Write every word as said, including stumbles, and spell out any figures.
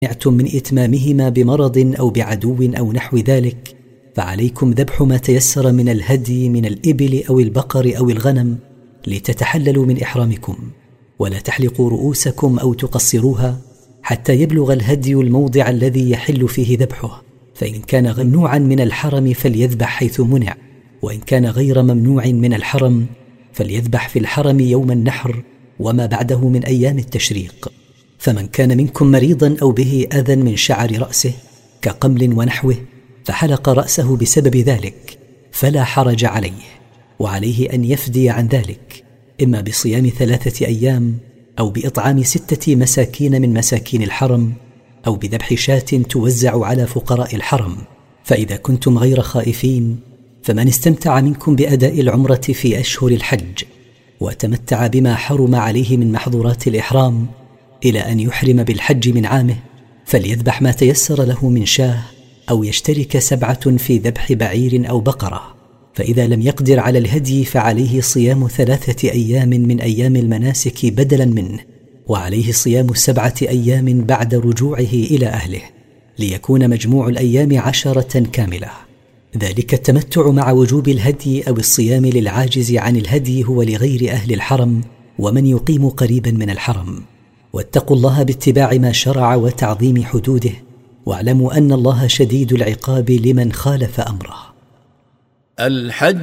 منعتم من إتمامهما بمرض أو بعدو أو نحو ذلك، فعليكم ذبح ما تيسر من الهدي من الإبل أو البقر أو الغنم لتتحللوا من إحرامكم. ولا تحلقوا رؤوسكم أو تقصروها حتى يبلغ الهدي الموضع الذي يحل فيه ذبحه، فإن كان ممنوعا من الحرم فليذبح حيث منع، وإن كان غير ممنوع من الحرم فليذبح في الحرم يوم النحر وما بعده من أيام التشريق. فمن كان منكم مريضا أو به أذى من شعر رأسه كقمل ونحوه فحلق رأسه بسبب ذلك فلا حرج عليه، وعليه أن يفدي عن ذلك إما بصيام ثلاثة أيام أو بإطعام ستة مساكين من مساكين الحرم أو بذبح شاة توزع على فقراء الحرم. فإذا كنتم غير خائفين فمن استمتع منكم بأداء العمرة في أشهر الحج وتمتع بما حرم عليه من محظورات الإحرام إلى أن يحرم بالحج من عامه فليذبح ما تيسر له من شاه أو يشترك سبعة في ذبح بعير أو بقرة. فإذا لم يقدر على الهدي فعليه صيام ثلاثة أيام من أيام المناسك بدلا منه، وعليه صيام سبعة أيام بعد رجوعه إلى أهله ليكون مجموع الأيام عشرة كاملة. ذلك التمتع مع وجوب الهدي أو الصيام للعاجز عن الهدي هو لغير أهل الحرم ومن يقيم قريبا من الحرم. واتقوا الله باتباع ما شرع وتعظيم حدوده، واعلموا أن الله شديد العقاب لمن خالف أمره. الحج